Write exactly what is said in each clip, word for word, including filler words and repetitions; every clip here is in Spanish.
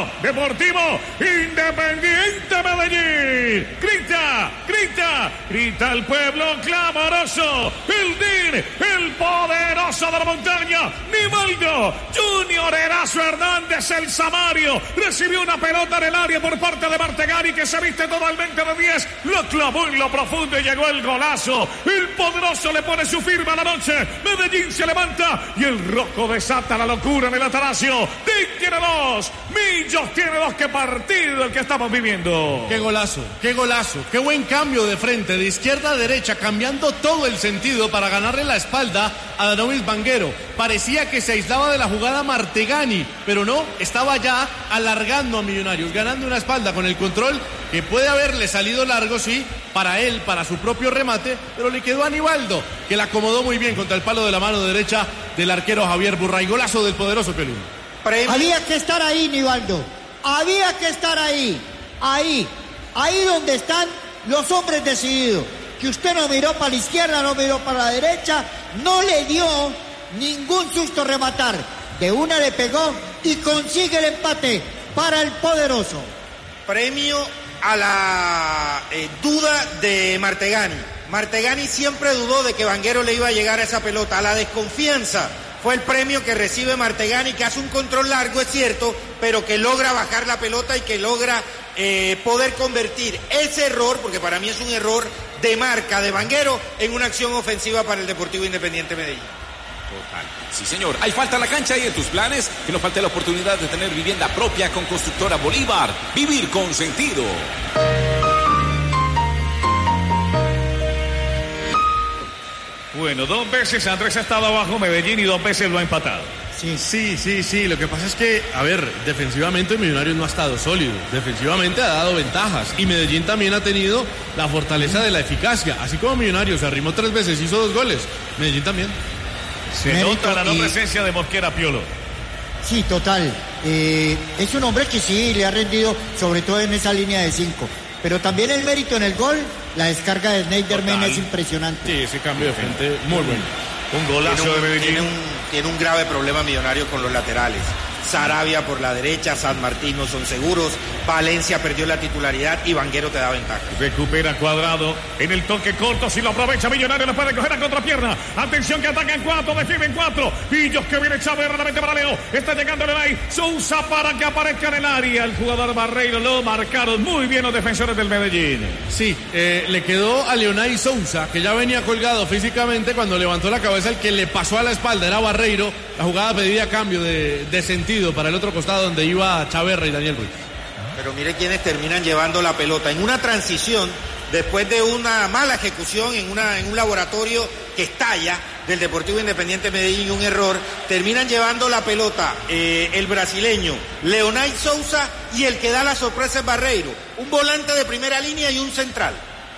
Deportivo Independiente Medellín. Grita, grita, grita el pueblo clamoroso. El D I N, el poderoso de la montaña. Nivaldo Junior Erazo Hernández, el Samario, recibió una pelota en el área por parte de Martegani, que se viste totalmente de diez. Lo clavó en lo profundo y llegó el golazo. El poderoso le pone su firma a la noche. Medellín se levanta y el rojo desata la locura en el Atanasio. D I N tiene dos, Millos tiene dos. Qué partido el que estamos viviendo. Qué golazo, qué golazo, qué buen cambio de frente, de izquierda a derecha, cambiando todo el sentido para ganarle la espalda a Danovis Vanguero. Parecía que se aislaba de la jugada Martegani, pero no, estaba ya alargando a Millonarios, ganando una espalda con el control que puede haberle salido largo, sí, para él, para su propio remate, pero le quedó a Nivaldo, que la acomodó muy bien contra el palo de la mano derecha del arquero Javier Burray. Golazo del poderoso Piolín. Premio. Había que estar ahí, Nivaldo. Había que estar ahí. Ahí. Ahí donde están los hombres decididos. Que usted no miró para la izquierda, no miró para la derecha. No le dio ningún susto rematar. De una le pegó y consigue el empate para el poderoso. Premio a la eh, duda de Martegani. Martegani siempre dudó de que Vanguero le iba a llegar a esa pelota. A la desconfianza fue el premio que recibe Martegani, que hace un control largo, es cierto, pero que logra bajar la pelota y que logra eh, poder convertir ese error, porque para mí es un error de marca de Vanguero, en una acción ofensiva para el Deportivo Independiente Medellín. Total. Sí, señor. Hay falta en la cancha y en tus planes. Que no falte la oportunidad de tener vivienda propia con Constructora Bolívar. Vivir con sentido. Bueno, dos veces Andrés ha estado abajo Medellín y dos veces lo ha empatado. Sí, sí, sí, sí. Lo que pasa es que, a ver, defensivamente Millonarios no ha estado sólido. Defensivamente ha dado ventajas. Y Medellín también ha tenido la fortaleza de la eficacia. Así como Millonarios se arrimó tres veces, hizo dos goles. Medellín también. Se Mérito nota la no y... presencia de Mosquera, Piolo. Sí, total. Eh, es un hombre que sí le ha rendido, sobre todo en esa línea de cinco. Pero también el mérito en el gol, la descarga de Schneiderman es impresionante. Sí, ese cambio de frente muy bueno. Un golazo tiene un, de Medellín. Tiene un, tiene un grave problema Millonario con los laterales. Sarabia por la derecha, San Martín no son seguros, Valencia perdió la titularidad y Vanguero te da ventaja. Recupera Cuadrado en el toque corto, si lo aprovecha Millonario lo puede coger a contrapierna. Atención que ataca en cuatro, defiende en cuatro. Pillos que viene Chávez realmente para Leo. Está llegando Leray. Sousa para que aparezca en el área. El jugador Barreiro lo marcaron muy bien los defensores del Medellín. Sí, eh, le quedó a Leonay Sousa, que ya venía colgado físicamente. Cuando levantó la cabeza, el que le pasó a la espalda era Barreiro. La jugada pedía cambio de, de sentido para el otro costado donde iba Chaverra y Daniel Ruiz. Pero mire quiénes terminan llevando la pelota en una transición después de una mala ejecución en, una, en un laboratorio que estalla del Deportivo Independiente Medellín, un error. Terminan llevando la pelota eh, el brasileño Leonay Sousa y el que da la sorpresa es Barreiro, un volante de primera línea y un central.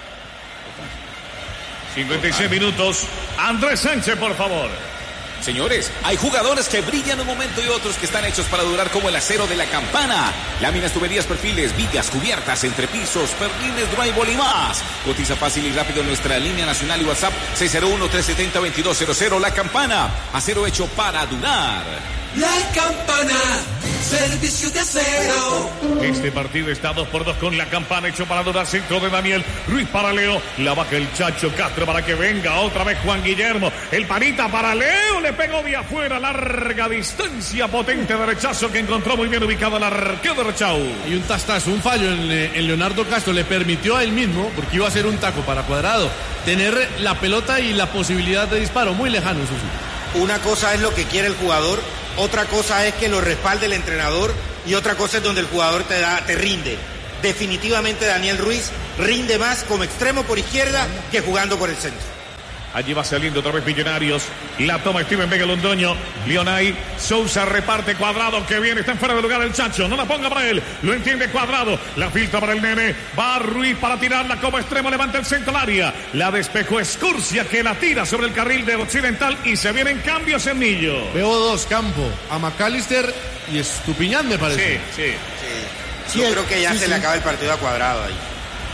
cincuenta y seis minutos. Andrés Sánchez, por favor. Señores, hay jugadores que brillan un momento y otros que están hechos para durar como el acero de la campana. Láminas, tuberías, perfiles, vigas, cubiertas, entrepisos, perlines, drywall y más. Cotiza fácil y rápido en nuestra línea nacional y WhatsApp seis cero uno, tres siete cero, dos dos cero cero. La Campana, acero hecho para durar. La Campana, servicio de acero. Este partido está dos por dos con La Campana, hecho para durar. Centro de Daniel Ruiz para Leo. La baja el Chacho Castro para que venga otra vez Juan Guillermo. El panita para Leo. Le pegó de afuera. Larga distancia. Potente derechazo que encontró muy bien ubicado el arquero de Rechau. Y un tastazo, un fallo en, en Leonardo Castro. Le permitió a él mismo, porque iba a ser un taco para Cuadrado, tener la pelota y la posibilidad de disparo. Muy lejano, eso sí. Una cosa es lo que quiere el jugador. Otra cosa es que lo respalde el entrenador y otra cosa es donde el jugador te da, te rinde. Definitivamente Daniel Ruiz rinde más como extremo por izquierda que jugando por el centro. Allí va saliendo otra vez Millonarios. La toma Steven Vega Londoño. Leonay Sousa reparte Cuadrado que viene. Está en fuera de lugar el Chacho. No la ponga para él. Lo entiende Cuadrado. La filtra para el nene. Va Ruiz para tirarla como extremo. Levanta el centro al área. La despejó Escurcia que la tira sobre el carril del occidental. Y se vienen cambios en Millo. Veo dos Campo. A McAllister y Estupiñán me parece. Sí, sí. sí. Yo sí, creo que ya sí, se sí. le acaba el partido a Cuadrado ahí.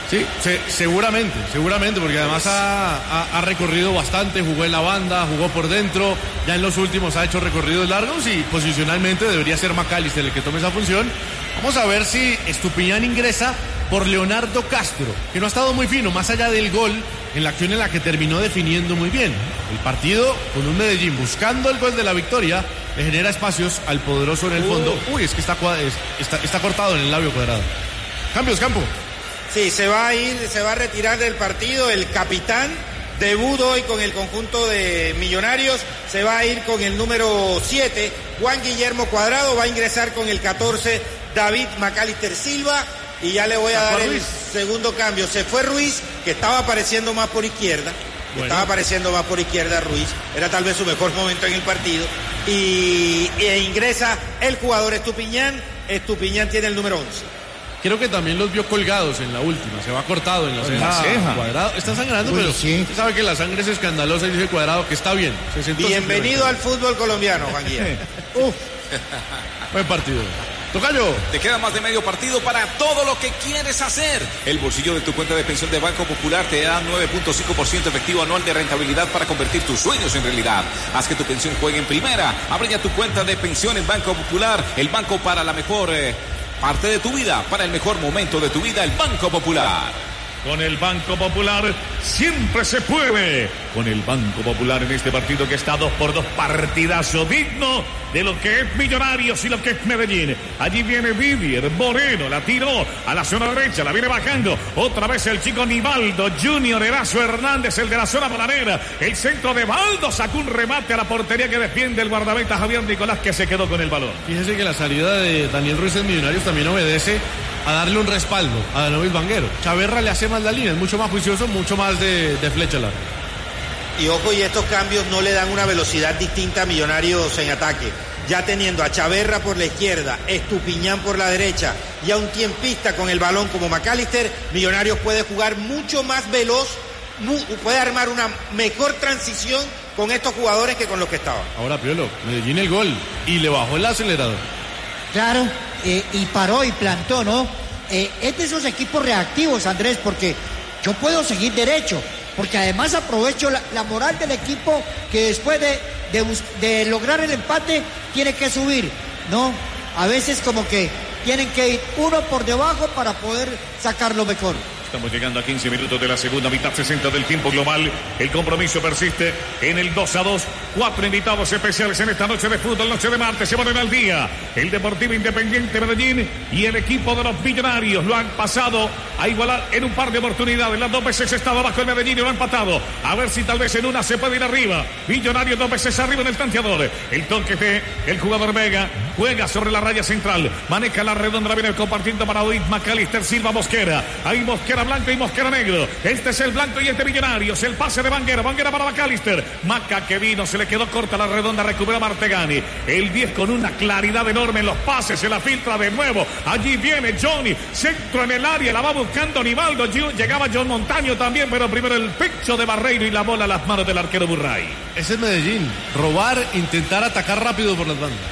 Sí, se, seguramente, seguramente, porque además ha, ha, ha recorrido bastante, jugó en la banda, jugó por dentro, ya en los últimos ha hecho recorridos largos y posicionalmente debería ser McAllister el que tome esa función. Vamos a ver si Estupiñán ingresa por Leonardo Castro, que no ha estado muy fino, más allá del gol, en la acción en la que terminó definiendo muy bien. El partido con un Medellín buscando el gol de la victoria, le genera espacios al poderoso en el fondo. Uy, es que está, está, está cortado en el labio cuadrado. Cambios, Campo. Sí, se va a ir, se va a retirar del partido el capitán, debut hoy con el conjunto de Millonarios, se va a ir con el número siete, Juan Guillermo Cuadrado, va a ingresar con el catorce, David McAllister Silva, y ya le voy a dar el segundo cambio. Se fue Ruiz, que estaba apareciendo más por izquierda, bueno. estaba apareciendo más por izquierda Ruiz, era tal vez su mejor momento en el partido, y e ingresa el jugador Estupiñán, Estupiñán tiene el número once. Creo que también los vio colgados en la última, se va cortado en la ceja, la ceja. Cuadrado. Está sangrando, Uy, pero sí. Usted sabe que la sangre es escandalosa y dice Cuadrado que está bien. Se Bienvenido al fútbol colombiano, Juan Guillermo. Uf. Buen partido. Tocayo. Te queda más de medio partido para todo lo que quieres hacer. El bolsillo de tu cuenta de pensión de Banco Popular te da nueve punto cinco por ciento efectivo anual de rentabilidad para convertir tus sueños en realidad. Haz que tu pensión juegue en primera. Abre ya tu cuenta de pensión en Banco Popular, el banco para la mejor eh, parte de tu vida, para el mejor momento de tu vida, el Banco Popular. Con el Banco Popular siempre se puede. Con el Banco Popular en este partido que está dos por dos, partidazo digno de lo que es Millonarios y lo que es Medellín. Allí viene Didier Moreno, la tiró a la zona derecha, la viene bajando. Otra vez el chico Nivaldo Junior, Erazo Hernández, el de la zona bananera. El centro de Baldo sacó un remate a la portería que defiende el guardameta Javier Nicolás, que se quedó con el balón. Fíjese que la salida de Daniel Ruiz en Millonarios también obedece a darle un respaldo a Danovis Vanguero. Chaverra le hace más la línea, es mucho más juicioso, mucho más de, de flecha larga. Y ojo, y estos cambios no le dan una velocidad distinta a Millonarios en ataque. Ya teniendo a Chaverra por la izquierda, Estupiñán por la derecha y a un tiempista con el balón como McAllister, Millonarios puede jugar mucho más veloz, puede armar una mejor transición con estos jugadores que con los que estaban. Ahora, Piolo, Medellín el gol y le bajó el acelerador. Claro, eh, y paró y plantó, ¿no? Eh, es de esos equipos reactivos, Andrés, porque yo puedo seguir derecho, porque además aprovecho la, la moral del equipo que después de, de, de lograr el empate tiene que subir, ¿no? A veces como que tienen que ir uno por debajo para poder sacarlo mejor. Estamos llegando a quince minutos de la segunda mitad, sesenta del tiempo global. El compromiso persiste en el dos a dos. Cuatro invitados especiales en esta noche de fútbol, noche de martes. Se ponen al día el Deportivo Independiente Medellín y el equipo de los Millonarios. Lo han pasado a igualar en un par de oportunidades. Las dos veces estaba bajo el Medellín y lo han empatado. A ver si tal vez en una se puede ir arriba. Millonarios dos veces arriba en el tanteador. El toque de el jugador Vega juega sobre la raya central. Maneja la redonda, viene compartiendo para David McAllister Silva Mosquera. Ahí Mosquera blanco y Mosquera negro. Este es el blanco y este Millonarios. El pase de Vanguero. Vanguero para McAllister. Maca que vino, se le quedó corta la redonda, recupera Martegani. El diez con una claridad enorme en los pases, se la filtra de nuevo. Allí viene Johnny, centro en el área, la va buscando Nivaldo. Llegaba John Montaño también, pero primero el pecho de Barreiro y la bola a las manos del arquero Burray. Ese es Medellín. Robar, intentar atacar rápido por las bandas.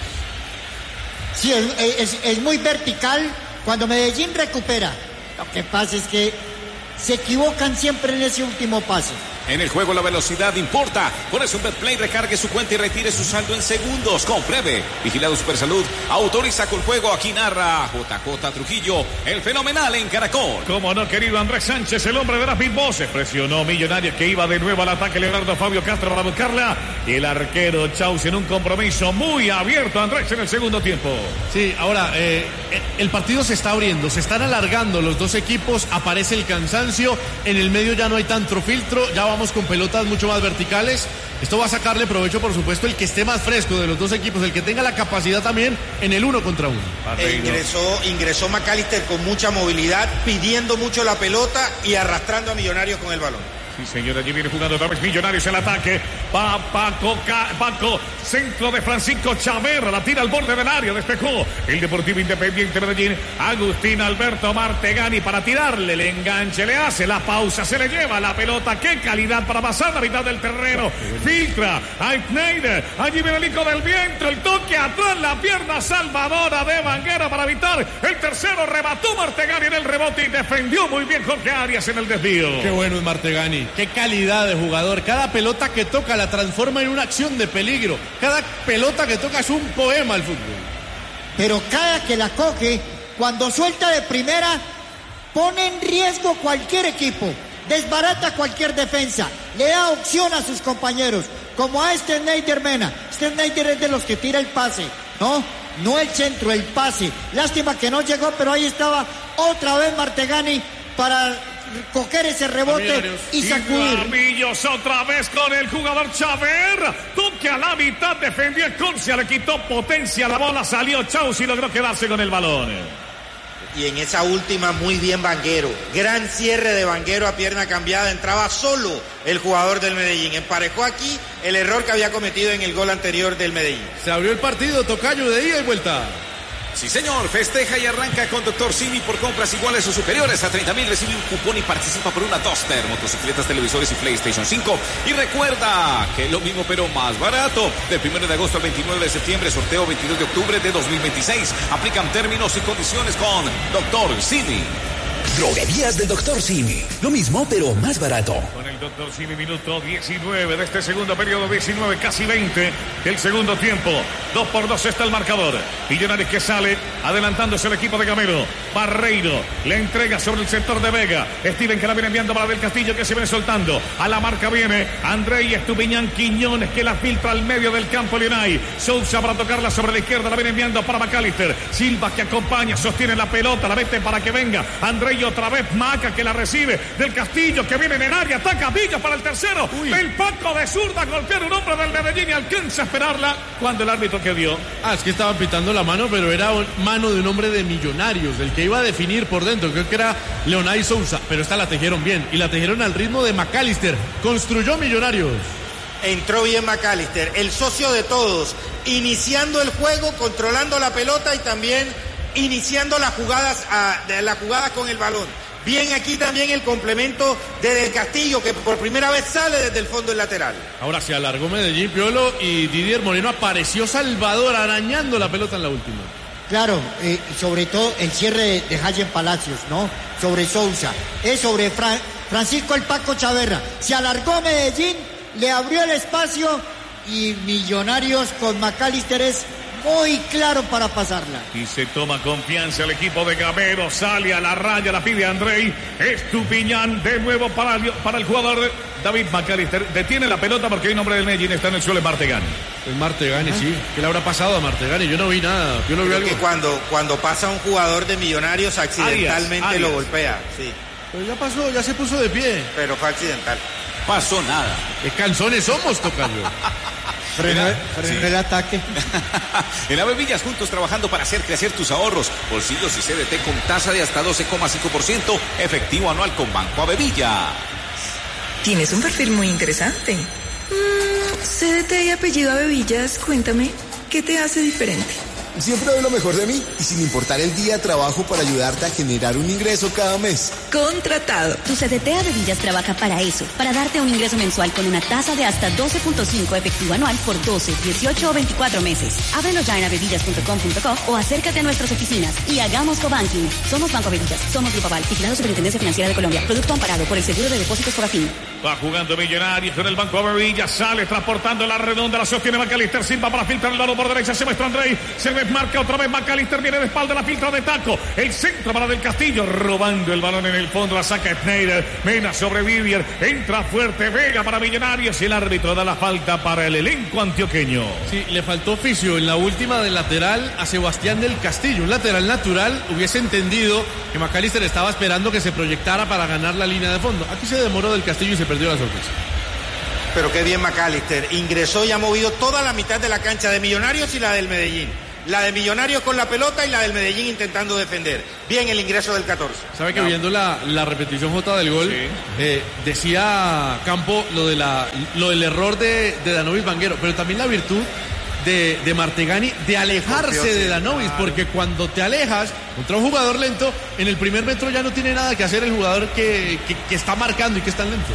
Sí, es, es, es muy vertical cuando Medellín recupera. Lo que pasa es que se equivocan siempre en ese último pase. En el juego la velocidad importa. Por eso en Betplay recargue su cuenta y retire su saldo en segundos. Compruebe. Vigilado Supersalud. Autoriza con juego. Aquí narra J J Trujillo, el fenomenal en Caracol. Como no, querido Andrés Sánchez, el hombre de las big voces. Presionó Millonarios, que iba de nuevo al ataque. Leonardo Fabio Castro para buscarla. Y el arquero Chaus en un compromiso muy abierto, Andrés, en el segundo tiempo. Sí, ahora eh, el partido se está abriendo. Se están alargando los dos equipos. Aparece el cansancio. En el medio ya no hay tanto filtro. Ya vamos con pelotas mucho más verticales. Esto va a sacarle provecho, por supuesto, el que esté más fresco de los dos equipos, el que tenga la capacidad también en el uno contra uno. E ingresó, ingresó McAllister con mucha movilidad, pidiendo mucho la pelota y arrastrando a Millonarios con el balón. Sí, señor, allí viene jugando otra vez Millonarios el ataque. Pa, Paco, Ca, Paco, centro de Francisco Chaverra, la tira al borde del área, despejó el Deportivo Independiente Medellín. Agustín Alberto Martegani para tirarle, el enganche, le hace la pausa, se le lleva la pelota. Qué calidad para pasar la mitad del terreno. Filtra a Schneider, allí viene el hijo del viento, el toque atrás, la la pierna salvadora de Vanguero para evitar el tercero. Remató Martegani en el rebote y defendió muy bien Jorge Arias en el desvío. Qué bueno es Martegani, qué calidad de jugador. Cada pelota que toca la transforma en una acción de peligro. Cada pelota que toca es un poema al fútbol. Pero cada que la coge, cuando suelta de primera, pone en riesgo cualquier equipo, desbarata cualquier defensa, le da opción a sus compañeros, como a este Neider Mena. Este Neider es de los que tira el pase, ¿no? No el centro, el pase. Lástima que no llegó, pero ahí estaba otra vez Martegani para coger ese rebote y sacudir. Ramillos otra vez con el jugador Chaver. Toque a la mitad, defendió Esconcia, le quitó potencia, la bola salió Chaus y logró quedarse con el balón. Y en esa última muy bien Vanguero. Gran cierre de Vanguero a pierna cambiada. Entraba solo el jugador del Medellín. Emparejó aquí el error que había cometido en el gol anterior del Medellín. Se abrió el partido, tocayo de ida y vuelta. Sí, señor, festeja y arranca con Doctor Simi por compras iguales o superiores a treinta mil. Recibe un cupón y participa por una Duster, motocicletas, televisores y PlayStation cinco. Y recuerda que es lo mismo pero más barato. Del primero de agosto al veintinueve de septiembre, sorteo veintidós de octubre de dos mil veintiséis. Aplican términos y condiciones con Doctor Simi. Droguerías del Doctor Simi. Lo mismo, pero más barato. Con el Doctor Simi, minuto diecinueve de este segundo periodo, diecinueve, casi veinte del segundo tiempo. Dos por dos está el marcador. Millonarios que sale, adelantándose el equipo de Gamero. Barreiro le entrega sobre el sector de Vega. Steven que la viene enviando para Del Castillo, que se viene soltando. A la marca viene Andrei Estupiñán Quiñones, que la filtra al medio del campo Leonay. Sousa para tocarla sobre la izquierda, la viene enviando para McAllister. Silva que acompaña, sostiene la pelota, la mete para que venga Andrei. Otra vez Maca que la recibe. Del Castillo que viene en el área, ataca Villa para el tercero. Uy. El Paco de zurda golpea un hombre del Medellín y alcanza a esperarla cuando el árbitro que dio. Ah, es que estaban pitando la mano, pero era mano de un hombre de Millonarios, del que iba a definir por dentro. Creo que era Leonay Sousa, pero esta la tejieron bien y la tejieron al ritmo de McAllister. Construyó Millonarios. Entró bien McAllister, el socio de todos, iniciando el juego, controlando la pelota y también iniciando las jugadas, a, de la jugada con el balón. Bien aquí también el complemento de Del Castillo, que por primera vez sale desde el fondo del lateral. Ahora se alargó Medellín, Piolo, y Didier Moreno apareció Salvador arañando la pelota en la última. Claro, eh, sobre todo el cierre de, de Hayen Palacios, ¿no? Sobre Sousa, es sobre Fra- Francisco el Paco Chaverra. Se alargó Medellín, le abrió el espacio y Millonarios con McAllister es muy claro para pasarla. Y se toma confianza el equipo de Gamero, sale a la raya, la pide Andrei Estupiñán, de nuevo para el, para el jugador David McAllister. Detiene la pelota porque hay un hombre del Medellín, está en el suelo, es Martegani. Es Martegani, ¿ah? Sí. ¿Qué le habrá pasado a Martegani? Yo no vi nada. Yo no vi algo. Que cuando, cuando pasa un jugador de Millonarios, accidentalmente Arias, Arias. lo golpea. Sí. Pero ya pasó, ya se puso de pie. Pero fue accidental. Pasó nada. ¿Qué canzones somos, tocayo? Frenó sí. el ataque. En Avevillas, juntos trabajando para hacer crecer tus ahorros. Bolsillos y C D T con tasa de hasta doce coma cinco por ciento. Efectivo anual con Banco Avevillas. Tienes un perfil muy interesante. Mm, C D T y apellido Avevillas, cuéntame, ¿qué te hace diferente? Siempre doy lo mejor de mí y sin importar el día trabajo para ayudarte a generar un ingreso cada mes. Contratado. Tu C D T Avevillas trabaja para eso, para darte un ingreso mensual con una tasa de hasta doce punto cinco efectivo anual por doce, dieciocho o veinticuatro meses. Ábrelo ya en avevillas punto com punto co o acércate a nuestras oficinas y hagamos cobanking. Somos Banco Avevillas, somos Grupo Aval, vigilado Superintendencia Financiera de Colombia. Producto amparado por el Seguro de Depósitos Fogafín. Va jugando Millonarios con el Banco Avevillas, sale transportando la redonda, la sostiene McAllister, Silva para filtrar el balón por derecha, se muestra Andrei, se desmarca otra vez McAllister, viene de espalda, la filtra de taco, el centro para Del Castillo, robando el balón en el fondo, la saca Schneider, Mena sobre Vivier, entra fuerte Vega para Millonarios y el árbitro da la falta para el elenco antioqueño. Sí, le faltó oficio en la última del lateral a Sebastián Del Castillo, un lateral natural, hubiese entendido que McAllister estaba esperando que se proyectara para ganar la línea de fondo. Aquí se demoró Del Castillo y se perdió la sorpresa. Pero qué bien McAllister, ingresó y ha movido toda la mitad de la cancha de Millonarios y la del Medellín. La de Millonarios con la pelota y la del Medellín intentando defender. Bien el ingreso del catorce. ¿Sabe que no. viendo la, la repetición J del gol, sí. eh, decía Campo lo, de la, lo del error de, de Danovis Vanguero, pero también la virtud de, de Martegani de alejarse Dios, de Danovis, claro. Porque cuando te alejas contra un jugador lento, en el primer metro ya no tiene nada que hacer el jugador que, que, que está marcando y que está lento.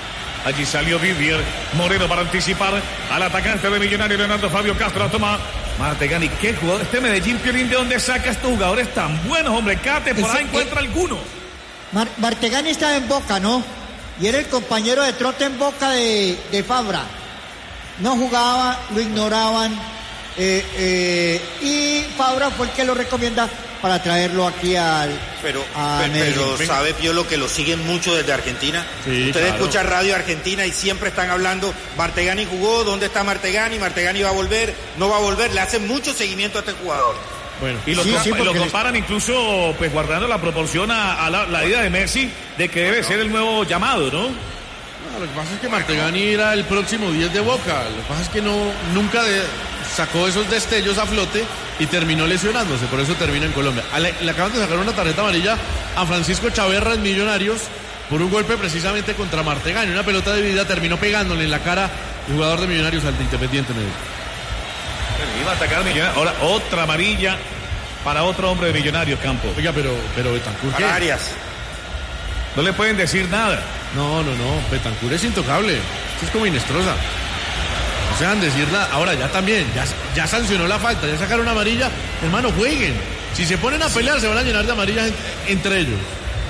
Allí salió Vivier, Moreno para anticipar al atacante de Millonarios, Leonardo Fabio Castro, la toma Martegani, qué jugador. Este Medellín, Piolín, ¿de dónde saca estos jugadores tan buenos, hombre? Cate, por ahí encuentra alguno. Mar Martegani estaba en Boca, ¿no? Y era el compañero de trote en Boca de, de Fabra. No jugaba, lo ignoraban. Eh, eh, y Fabra fue el que lo recomienda para traerlo aquí al pero a pero, pero sabe Piolo que lo siguen mucho desde Argentina. Sí, ustedes claro. escuchan Radio Argentina y siempre están hablando, Martegani jugó, ¿dónde está Martegani? Martegani va a volver, no va a volver, le hacen mucho seguimiento a este jugador. Bueno, y lo, sí, sí, lo comparan les... incluso pues guardando la proporción a, a la, la ida de Messi de que debe no. ser el nuevo llamado, ¿no? No, lo que pasa es que Martegani era el próximo diez de Boca, lo que pasa es que no nunca de, sacó esos destellos a flote y terminó lesionándose, por eso termina en Colombia. Le, le acaban de sacar una tarjeta amarilla a Francisco Chaverra en Millonarios por un golpe precisamente contra Martegani, una pelota de vida terminó pegándole en la cara el jugador de Millonarios al de Independiente Medellín. Iba a atacar Millonarios. Ahora otra amarilla para otro hombre de Millonarios, Campo. Oiga, pero, pero Betancur, ¿qué? Arias. No le pueden decir nada. No, no, no. Betancur es intocable. Esto es como Inestrosa. No se van a decir nada. Ahora ya también, ya, ya sancionó la falta, ya sacaron una amarilla. Hermano, jueguen. Si se ponen a pelear, se van a llenar de amarillas en, entre ellos.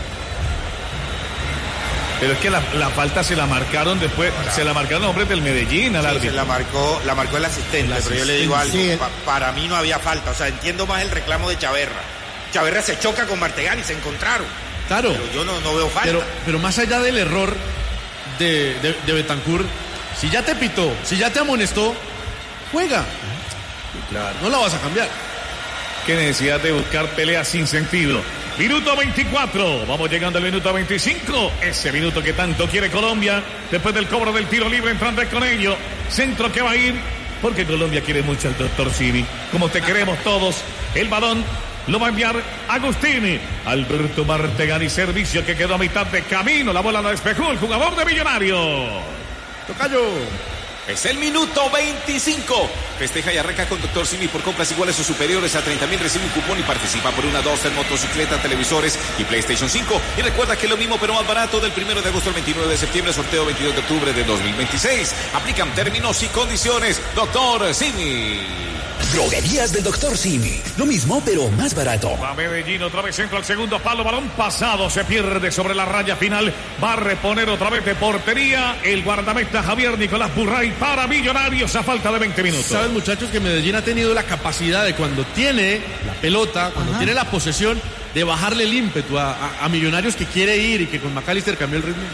Pero es que la, la falta se la marcaron después, claro. se la marcaron los hombres del Medellín al sí, árbitro. Se la marcó, la marcó el asistente, el asistente, pero yo le digo algo, sí, pa, para mí no había falta, o sea, entiendo más el reclamo de Chaverra. Chaverra se choca con Martegani, se encontraron. Claro. Pero yo no, no veo falta. Pero, pero más allá del error de, de, de Betancur, si ya te pitó, si ya te amonestó, juega. Claro. No la vas a cambiar. Qué necesidad de buscar peleas sin sentido. Minuto veinticuatro, vamos llegando al minuto veinticinco, ese minuto que tanto quiere Colombia, después del cobro del tiro libre entrando con ello, centro que va a ir, porque Colombia quiere mucho al doctor Simi, como te queremos todos, el balón lo va a enviar Agustini, Alberto Martegani, servicio que quedó a mitad de camino, la bola la despejó el jugador de Millonarios. Tocayo. Es el minuto veinticinco. Festeja y arranca con doctor Simi por compras iguales o superiores a treinta mil. Recibe un cupón y participa por una doce en motocicleta, televisores y PlayStation cinco. Y recuerda que es lo mismo pero más barato del primero de agosto al veintinueve de septiembre. Sorteo veintidós de octubre de dos mil veintiséis. Aplican términos y condiciones. doctor Simi. Droguerías del doctor Simi. Lo mismo, pero más barato. Va Medellín, otra vez centro al segundo palo. Balón pasado, se pierde sobre la raya final. Va a reponer otra vez de portería el guardameta Javier Nicolás Burray para Millonarios a falta de veinte minutos. Saben, muchachos, que Medellín ha tenido la capacidad de cuando tiene la pelota, cuando Ajá. tiene la posesión, de bajarle el ímpetu a, a, a Millonarios que quiere ir y que con McAllister cambió el ritmo.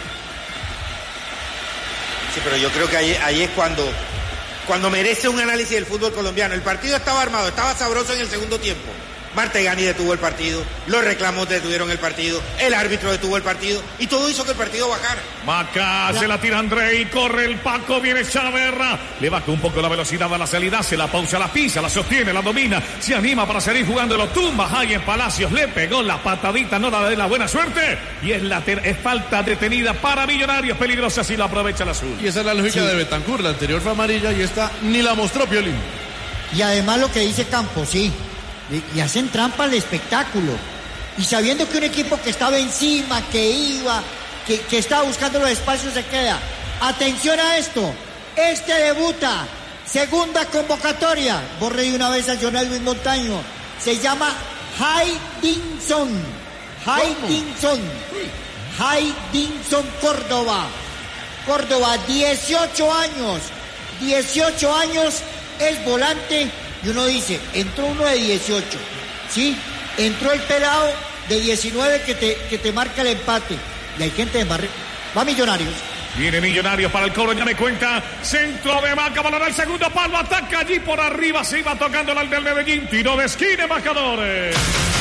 Sí, pero yo creo que ahí, ahí es cuando... Cuando merece un análisis del fútbol colombiano. El partido estaba armado, estaba sabroso en el segundo tiempo. Martegani detuvo el partido, los reclamos detuvieron el partido, el árbitro detuvo el partido y todo hizo que el partido bajara. Maca, se la tira André y corre el Paco, viene Chaverra, le baja un poco la velocidad a la salida, se la pausa, la pisa, la sostiene, la domina, se anima para seguir jugando, lo tumba ahí en Palacios, le pegó la patadita, no da de la buena suerte y es, la es falta detenida para Millonarios, peligrosa si la aprovecha el azul. Y esa es la lógica sí. de Betancur, la anterior fue amarilla y esta ni la mostró Piolín. Y además lo que dice Campos, sí. Y hacen trampa al espectáculo. Y sabiendo que un equipo que estaba encima, que iba, que, que estaba buscando los espacios, se queda. Atención a esto. Este debuta. Segunda convocatoria. Borré de una vez a Jonel Luis Montaño. Se llama Haydinson. Haydinson. Haydinson Córdoba. Córdoba, dieciocho años. dieciocho años, es volante. Y uno dice, entró uno de dieciocho, ¿sí? Entró el pelado de diecinueve que te, que te marca el empate. Y hay gente de barrio. Va Millonarios. Viene Millonarios para el cobro, ya me cuenta. Centro de Maca, balón al segundo palo, ataca allí por arriba, se iba tocando el del Medellín, tiro de esquina, embajadores.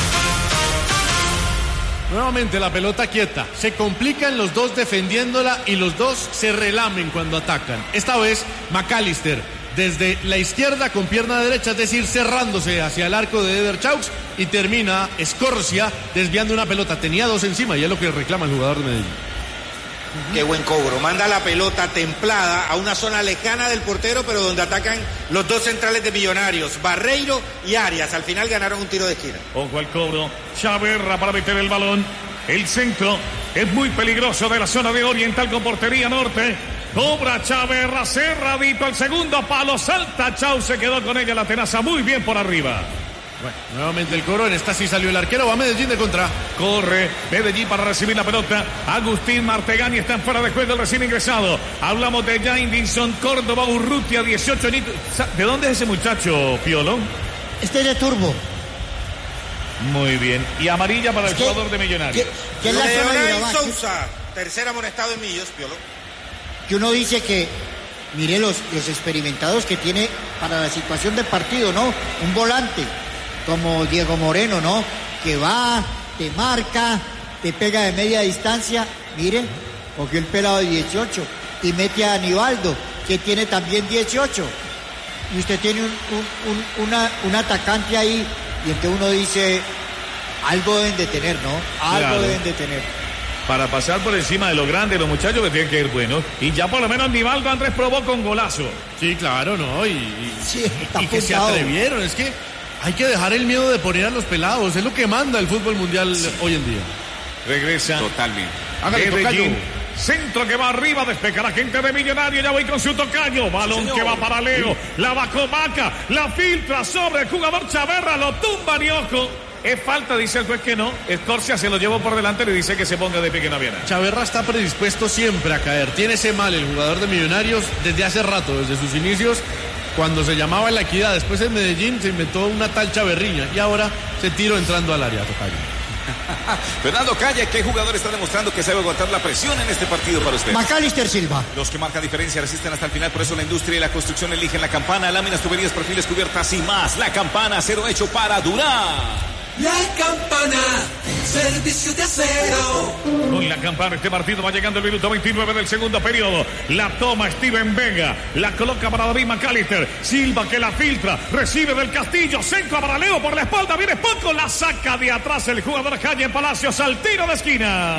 Nuevamente la pelota quieta, se complican los dos defendiéndola y los dos se relamen cuando atacan. Esta vez McAllister desde la izquierda con pierna derecha, es decir, cerrándose hacia el arco de Eder Chaux y termina Escorcia desviando una pelota. Tenía dos encima y es lo que reclama el jugador de Medellín. Qué buen cobro. Manda la pelota templada a una zona lejana del portero, pero donde atacan los dos centrales de Millonarios, Barreiro y Arias. Al final ganaron un tiro de esquina. Ojo al cobro. Chaverra para meter el balón. El centro es muy peligroso de la zona de Oriental con portería norte. Cobra Chaverra, cerradito al segundo palo, salta Chau, se quedó con ella la tenaza muy bien por arriba. Bueno, nuevamente el coro, en esta sí salió el arquero, va Medellín de contra. Corre Medellín para recibir la pelota. Agustín Martegani está en fuera de juego, el recién ingresado. Hablamos de Jaindinson Córdoba Urrutia, dieciocho añitos. ¿De dónde es ese muchacho, Piolo? Este es de Turbo. Muy bien. Y amarilla para el jugador de Millonarios. ¿Qué, qué es la zona de Leonel Urabá? Sousa, tercer amonestado en Millos, Piolo. Que uno dice que, mire los, los experimentados que tiene para la situación de partido, ¿no? Un volante como Diego Moreno, ¿no? Que va, te marca, te pega de media distancia. Mire, cogió el pelado de dieciocho y mete a Aníbaldo, que tiene también dieciocho. Y usted tiene un, un, un, una, un atacante ahí, y entonces uno dice, algo deben de tener, ¿no? Algo Claro. deben de tener. Para pasar por encima de los grandes, los muchachos que tienen que ir buenos. Y ya por lo menos Nivaldo Andrés probó con golazo. Sí, claro, ¿no? Y, y, Sí, está y que se apuntado. atrevieron, es que hay que dejar el miedo de poner a los pelados, es lo que manda el fútbol mundial hoy en día. Regresa. Totalmente. Hágale, Medellín. tocayo. Centro que va arriba, despeja la gente de Millonario, ya voy con su tocayo, balón Sí, que va para Leo, la va Comaca, la filtra sobre el jugador Chaverra, lo tumba ni ojo, es falta, dice el juez que no, Escorcia se lo llevó por delante y le dice que se ponga de pie que no viene. Chaverra está predispuesto siempre a caer, tiene ese mal el jugador de Millonarios desde hace rato, desde sus inicios, cuando se llamaba La Equidad, después en Medellín se inventó una tal Chaverriña y ahora se tiró entrando al área, tocayo. Fernando Calle, ¿qué jugador está demostrando que sabe aguantar la presión en este partido para usted? Macalister Silva. Los que marcan diferencia resisten hasta el final, por eso la industria y la construcción eligen la campana, láminas, tuberías, perfiles, cubiertas y más. La campana, acero hecho para durar. La Campana, servicio de acero. Con la campana este partido va llegando el minuto veintinueve del segundo periodo. La toma Steven Vega, la coloca para David McAllister. Silva que la filtra, recibe del Castillo, centro para Leo por la espalda, viene Poco, la saca de atrás el jugador Calle Palacios al tiro de esquina.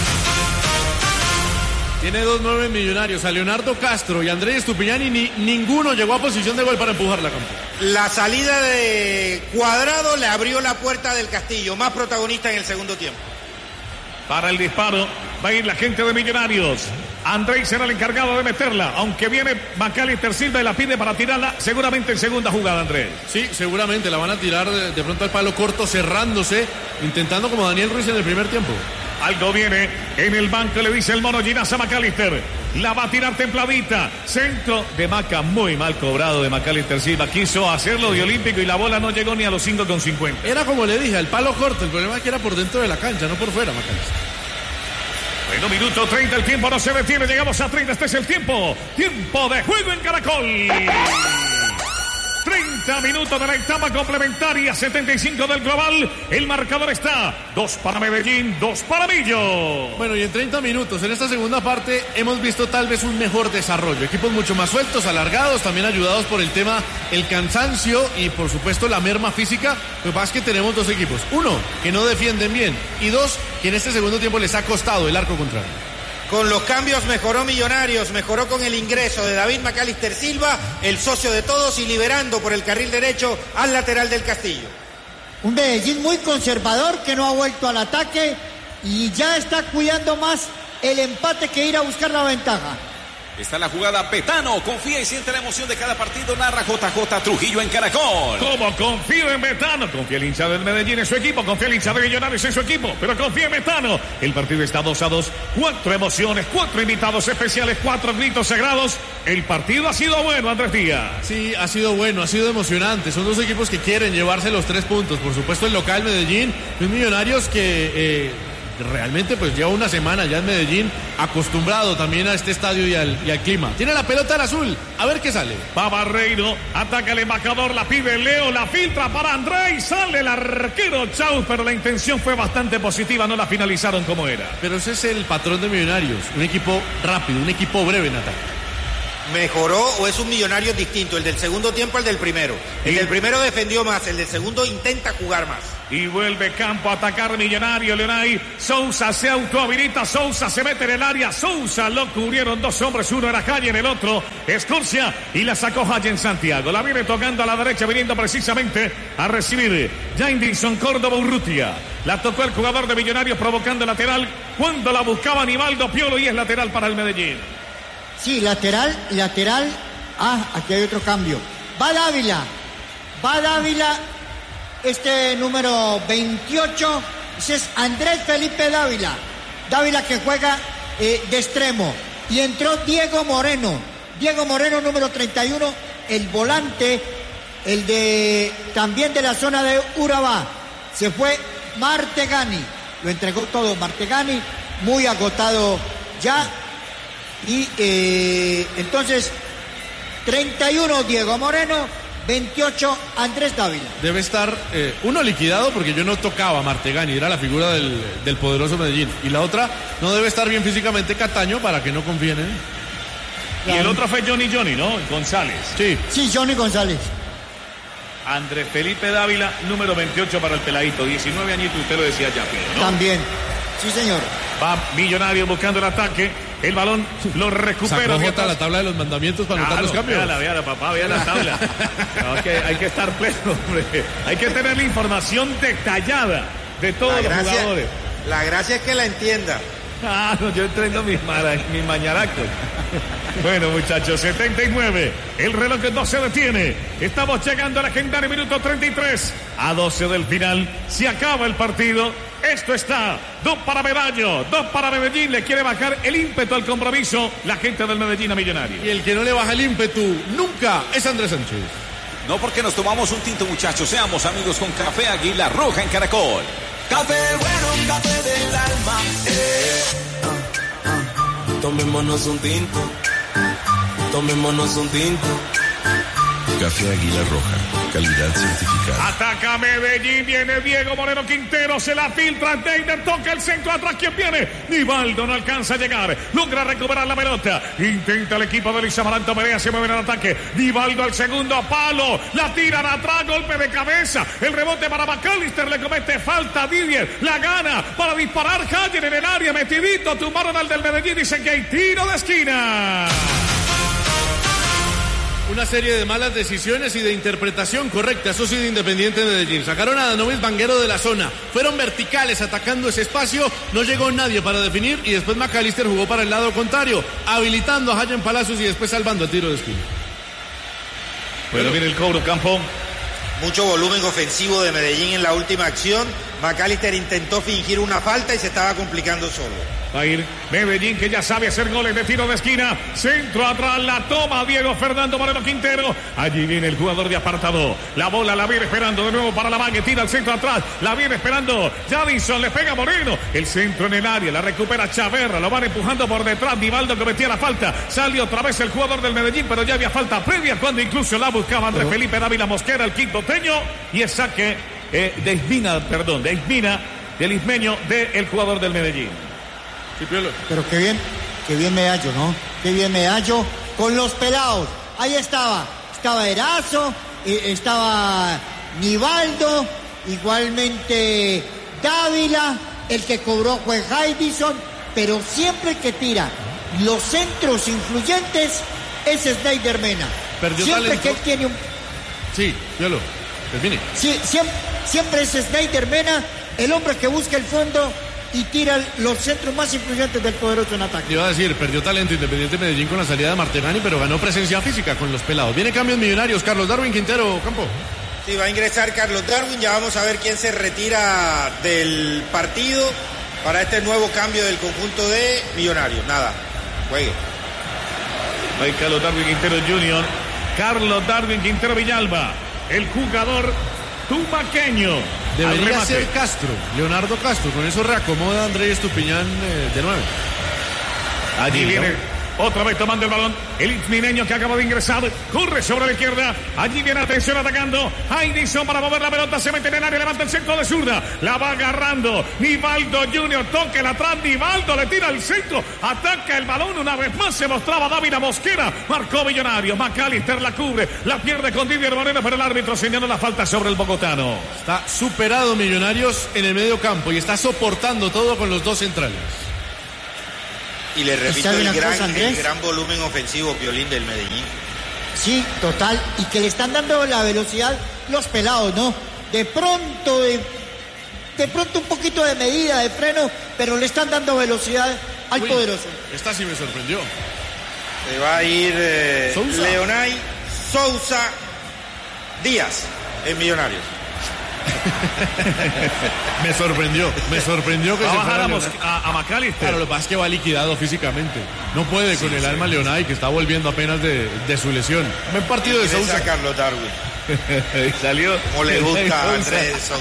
Tiene dos nueve Millonarios, a Leonardo Castro y Andrés Estupiñán y ni, ninguno llegó a posición de gol para empujar la campana. La salida de Cuadrado le abrió la puerta del Castillo, más protagonista en el segundo tiempo. Para el disparo va a ir la gente de Millonarios. Andrés será el encargado de meterla, aunque viene Macalister Silva y la pide para tirarla seguramente en segunda jugada, Andrés. Sí, seguramente la van a tirar de, de pronto al palo corto, cerrándose, intentando como Daniel Ruiz en el primer tiempo. Algo viene en el banco, le dice el mono Ginasa Macalister. La va a tirar templadita. Centro de Maca, muy mal cobrado de Macalister Silva. Quiso hacerlo de olímpico y la bola no llegó ni a los cinco con cincuenta. Era como le dije, al palo corto, el problema es que era por dentro de la cancha, no por fuera, Macalister. Bueno, minuto treinta, el tiempo no se detiene. Llegamos a treinta, este es el tiempo. Tiempo de juego en Caracol. treinta minutos de la etapa complementaria, setenta y cinco del global. El marcador está dos para Medellín, dos para Millo. Bueno, y en treinta minutos, en esta segunda parte, hemos visto tal vez un mejor desarrollo. Equipos mucho más sueltos, alargados, también ayudados por el tema, el cansancio y por supuesto la merma física. Lo que pasa es que tenemos dos equipos. Uno, que no defienden bien. Y dos, que en este segundo tiempo les ha costado el arco contrario. Con los cambios mejoró Millonarios, mejoró con el ingreso de David Macalister Silva, el socio de todos, y liberando por el carril derecho al lateral del Castillo. Un Medellín muy conservador que no ha vuelto al ataque y ya está cuidando más el empate que ir a buscar la ventaja. Está la jugada Betano, confía y siente la emoción de cada partido, narra J J Trujillo en Caracol. Como confío en Betano, confía el hincha del Medellín en su equipo, confía el hincha de Millonarios en su equipo, pero confía en Betano. El partido está dos a dos, cuatro emociones, cuatro invitados especiales, cuatro gritos sagrados. El partido ha sido bueno, Andrés Díaz. Sí, ha sido bueno, ha sido emocionante. Son dos equipos que quieren llevarse los tres puntos. Por supuesto el local Medellín, los Millonarios que... Eh... realmente pues lleva una semana ya en Medellín, acostumbrado también a este estadio y al, y al clima. Tiene la pelota al azul, a ver qué sale. Va Barreiro, ataca el embajador, la pide Leo, la filtra para Andrés, sale el arquero Chau, pero la intención fue bastante positiva, no la finalizaron como era. Pero ese es el patrón de Millonarios, un equipo rápido, un equipo breve en ataque. ¿Mejoró o es un Millonarios distinto? El del segundo tiempo al del primero. El Sí. del primero defendió más, el del segundo intenta jugar más. Y vuelve Campo a atacar Millonario, Leonay. Sousa se autohabilita, Sousa se mete en el área, Sousa lo cubrieron dos hombres, uno era Calle en el otro, Escorcia, y la sacó Calle en Santiago. La viene tocando a la derecha, viniendo precisamente a recibir Jaindinson Córdoba Urrutia. La tocó el jugador de Millonarios provocando lateral cuando la buscaba Nivaldo Piolo y es lateral para el Medellín. Sí, lateral, lateral. Ah, aquí hay otro cambio. Va Dávila. Va Dávila. Este número veintiocho. Ese es Andrés Felipe Dávila. Dávila que juega eh, de extremo. Y entró Diego Moreno. Diego Moreno, número treinta y uno. El volante. El de también de la zona de Urabá. Se fue Martegani. Lo entregó todo Martegani. Muy agotado ya. Y eh, entonces, treinta y uno Diego Moreno, veintiocho Andrés Dávila. Debe estar, eh, uno liquidado porque yo no tocaba a Martegani, era la figura del, del poderoso Medellín. Y la otra, no debe estar bien físicamente Cataño para que no confíen en él. Y el otro fue Johnny Johnny, ¿no? González. Sí. Sí, Johnny González. Andrés Felipe Dávila, número veintiocho para el peladito. diecinueve añitos, usted lo decía ya, Pedro, ¿no? También. Sí, señor. Va Millonario buscando el ataque. El balón lo recupera. Sacó Jota la tabla de los mandamientos para anotar Claro, los cambios. Véala, véala, papá, véala la tabla. No, que hay que estar pleno, hombre. Hay que tener la información detallada de todos La los gracia- jugadores. La gracia es que la entienda. Ah, no, yo entreno mis, mara- mis mañaracos. Bueno, muchachos, setenta y nueve. El reloj no se detiene. Estamos llegando al legendario minuto treinta y tres. A doce del final. Se acaba el partido. Esto está. Dos para Medallo, dos para Medellín. Le quiere bajar el ímpetu al compromiso la gente del Medellín a Millonario. Y el que no le baja el ímpetu nunca es Andrés Sánchez. No porque nos tomamos un tinto, muchachos. Seamos amigos con Café Águila Roja en Caracol. Café bueno, café del alma. Eh, ah, ah. Tomémonos un tinto. Tomémonos un tinto. Café Águila Roja, calidad certificada. Ataca Medellín, viene Diego Moreno Quintero, se la filtra, Deiner toca el centro atrás, ¿quién viene? Nivaldo no alcanza a llegar, logra recuperar la pelota, intenta el equipo de Luis Amaranto Perea, se mueve en el ataque, Nivaldo al segundo palo, la tiran atrás, golpe de cabeza, el rebote para McAllister, le comete falta Didier, la gana para disparar Haller en el área, metidito, tumbaron al del Medellín, dicen que hay tiro de esquina. Una serie de malas decisiones y de interpretación correcta, eso sí, de Independiente de Medellín. Sacaron a Danovis Vanguero de la zona, fueron verticales atacando ese espacio, no llegó nadie para definir y después McAllister jugó para el lado contrario, habilitando a Hayan Palacios y después salvando el tiro de esquina. Bueno, viene el cobro, Campo. Mucho volumen ofensivo de Medellín en la última acción. McAllister intentó fingir una falta y se estaba complicando solo. Va a ir Medellín, que ya sabe hacer goles de tiro de esquina. Centro atrás, la toma Diego Fernando Moreno Quintero. Allí viene el jugador de apartado. La bola la viene esperando de nuevo para la vague. Tira el centro atrás. La viene esperando Jadison. Le pega Moreno. El centro en el área. La recupera Chaverra. Lo van empujando por detrás. Nivaldo cometía la falta. Salió otra vez el jugador del Medellín, pero ya había falta previa cuando incluso la buscaba Andrés Felipe Dávila Mosquera, el quintoteño. Y es saque eh, de Ismina, perdón, de Ismina, del ismeño del jugador del Medellín. Sí, Piolo. Pero qué bien, qué bien me hallo, ¿no? Qué bien me hallo con los pelados. Ahí estaba, estaba Erazo, eh, estaba Nivaldo, igualmente Dávila, el que cobró fue Jaidison, pero siempre que tira los centros influyentes es Snyder Mena. Perdió siempre talento. que él tiene un... Sí, Piolo, termine. Sí, siempre, siempre es Snyder Mena, el hombre que busca el fondo y tira los centros más influyentes del poderoso en ataque. Iba a decir, perdió talento Independiente Medellín con la salida de Martegani, pero ganó presencia física con los pelados. Viene cambios millonarios, Carlos Darwin Quintero, Campo. Sí, va a ingresar Carlos Darwin, ya vamos a ver quién se retira del partido para este nuevo cambio del conjunto de Millonarios. Nada, juegue. Ahí Carlos Darwin Quintero junior Carlos Darwin Quintero Villalba, el jugador tumaqueño. Debería ser Castro, Leonardo Castro, con eso reacomoda a Andrés Estupiñán eh, de nuevo. Allí Sí, viene ¿no? otra vez tomando el balón el ismineño que acaba de ingresar, corre sobre la izquierda, allí viene atención atacando Jaidison para mover la pelota, se mete en el área, levanta el centro de zurda, la va agarrando Nivaldo junior, toca el atrás, Nivaldo le tira al centro, ataca el balón una vez más, se mostraba Dávila Mosquera, marcó Millonario, McAllister la cubre, la pierde con Didier Moreno, pero el árbitro señaló la falta sobre el bogotano. Está superado Millonarios en el medio campo y está soportando todo con los dos centrales. Y le repito ¿Sabe el una gran, cosa, Andrés? el gran volumen ofensivo, Piolín, del Medellín. Sí, total, y que le están dando la velocidad los pelados, ¿no? De pronto, de, de pronto un poquito de medida, de freno, pero le están dando velocidad al Uy, poderoso. Esta sí me sorprendió. Se va a ir eh, Sousa. Leonay Sousa Díaz en Millonarios. Me sorprendió, me sorprendió que Va a se bajar fuera a, Leonay. Mos- a, a McAllister. Claro, lo que pasa es que va liquidado físicamente. No puede con el alma Leonay, que está volviendo apenas de, de su lesión. Buen partido de Ingresa Sousa. Carlos Darwin. Salió. Como le gusta a Sousa. Andrés Sousa.